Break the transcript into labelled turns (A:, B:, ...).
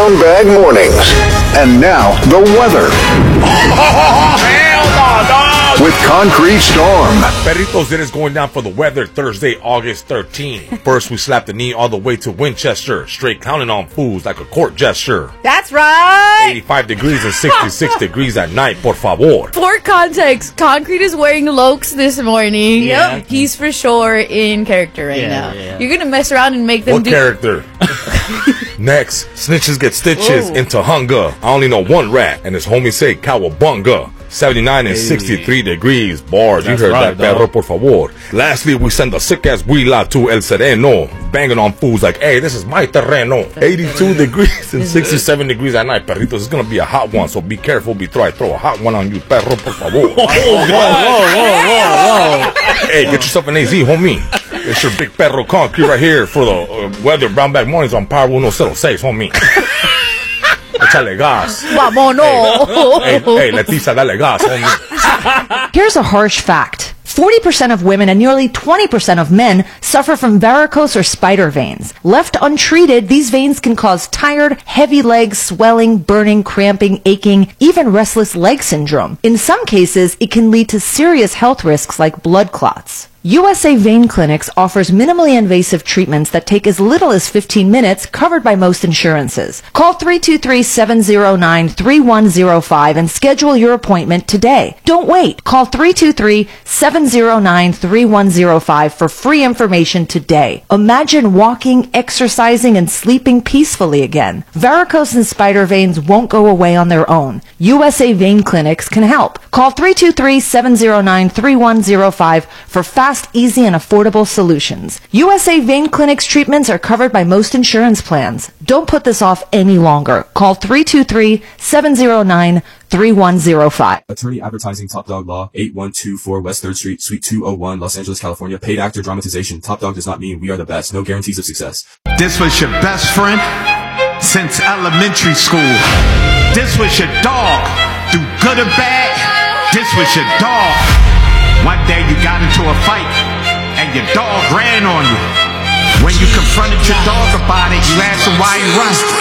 A: Brown Bag Mornings. And now, the weather. With Concrete Storm.
B: Perritos, it is going down for the weather Thursday, August 13th. First, we slapped the knee all the way to Winchester, straight counting on fools like a court gesture.
C: That's right!
B: 85 degrees and 66 degrees at night, por favor.
C: For context, Concrete is wearing Lokes this morning.
B: Yeah.
C: He's for sure in character right now.
D: Yeah.
C: You're gonna mess around and make them
B: What character? Next, snitches get stitches
C: Ooh.
B: into hunger. I only know one rat, and his homies say cowabunga. 79 and 63 degrees. Bars,
D: That's
B: you heard
D: right,
B: that, perro,
D: dog.
B: por favor. Lastly, we send a sick-ass huila to El Sereno, banging on fools like, hey, this is my terreno. 82 degrees and 67 degrees at night, perritos. It's gonna be a hot one, so be careful before I throw a hot one on you, perro, por favor.
D: Whoa.
B: Hey, get yourself an AZ, homie. It's your big perro concrete right here for the weather. Brown Bag Mornings on Power 106, homie. Échale gas.
C: Vámonos!
B: Hey, Leticia, dale gas, homie.
E: Here's a harsh fact. 40% of women and nearly 20% of men suffer from varicose or spider veins. Left untreated, these veins can cause tired, heavy legs, swelling, burning, cramping, aching, even restless leg syndrome. In some cases, it can lead to serious health risks like blood clots. USA Vein Clinics offers minimally invasive treatments that take as little as 15 minutes, covered by most insurances. Call 323-709-3105 and schedule your appointment today. Don't wait. Call 323-709-3105 for free information today. Imagine walking, exercising, and sleeping peacefully again. Varicose and spider veins won't go away on their own. USA Vein Clinics can help. Call 323-709-3105 for fast, easy, and affordable solutions. USA Vein Clinics treatments are covered by most insurance plans. Don't put this off any longer. Call 323-709-3105.
F: Attorney Advertising, Top Dog Law, 8124 West 3rd Street, Suite 201, Los Angeles, California. Paid actor dramatization. Top Dog does not mean we are the best. No guarantees of success.
G: This was your best friend since elementary school. This was your dog. Through good or bad, this was your dog. One day you got into a fight and your dog ran on you. When you confronted your dog about it, you asked him why he run.